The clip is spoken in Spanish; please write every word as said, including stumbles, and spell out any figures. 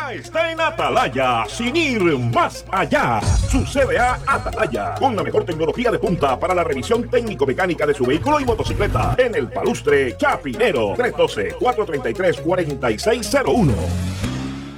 ya está en Atalaya, sin ir más allá. Su C D A Atalaya, con la mejor tecnología de punta para la revisión técnico-mecánica de su vehículo y motocicleta. En el Palustre Chapinero, tres uno dos, cuatro tres tres, cuatro seis cero uno.